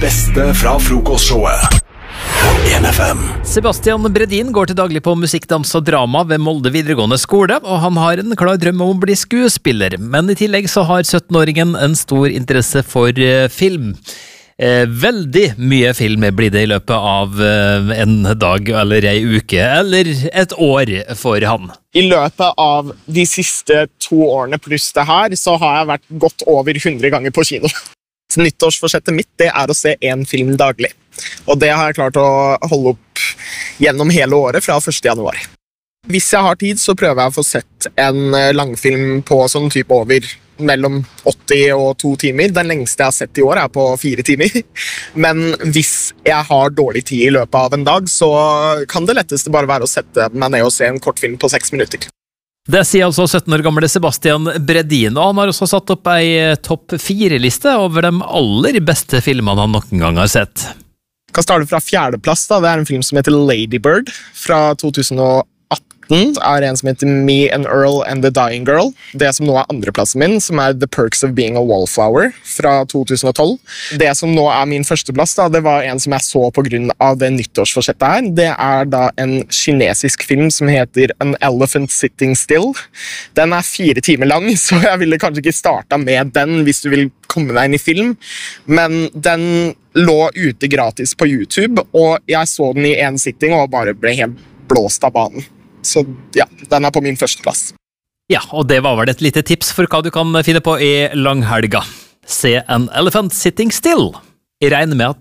beste fra frokostshowet på 1FM. Sebastian Bredin går til daglig på musikk, dans og drama ved Molde videregående skole, og han har en klar drøm om å bli skuespiller. Men i tillegg så har 17-åringen en stor interesse for film. Veldig mye film blir det i løpet av en dag eller ei uke, eller et år for han. I løpet av de siste 2 årene pluss det her, så har jeg vært godt over 100 ganger på kino. Så nyttårsforsettet mitt, det er å se en film daglig. Og det har jeg klart å holde opp gjennom hele året fra 1. januar. Hvis jeg har tid, så prøver jeg å få sett en langfilm på sånn type over mellom 80 og 2 timer. Den lengste jeg har sett i år er på 4 timer. Men hvis jeg har dårlig tid i løpet av en dag, så kan det letteste bare være å sette meg ned og se en kortfilm på 6 minutter. Det sier altså 17 år gamle Sebastian Bredin, og han har også satt opp ei topp 4-liste over de aller beste filmene han noen gang har sett. Jeg kan starte fra 4. plass. Det er en film som heter Lady Bird fra 2018. Det er en som heter Me and Earl and the Dying Girl. Det som nå er 2. plassen min, som er The Perks of Being a Wallflower fra 2012. Det som nå er min 1. plass, det var en som jeg så på grunn av det nyttårsforsettet her. Det er da en kinesisk film som heter An Elephant Sitting Still. Den er 4 timer lang, så jeg ville kanskje ikke startet med den hvis du vil komme deg inn i film. Men den lå ute gratis på YouTube, og jeg så den i en sitting og bare ble helt blåst av banen. Så ja, den er på min 1. plass. Ja, og det var vel et lite tips for hva du kan finne på i langhelga. Se An Elephant Sitting Still. Jeg regner med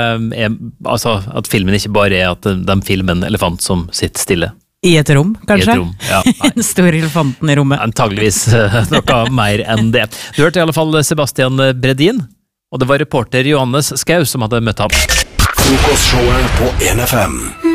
at filmen ikke bare er at de filmer en elefant som sitter stille. I et rom, kanskje? I et rom, ja. Den store elefanten i rommet. Antageligvis noe mer enn det. Du hørte i alle fall Sebastian Bredin, og det var reporter Johannes Skau som hadde møtt ham. Frokostshowet på 1FM.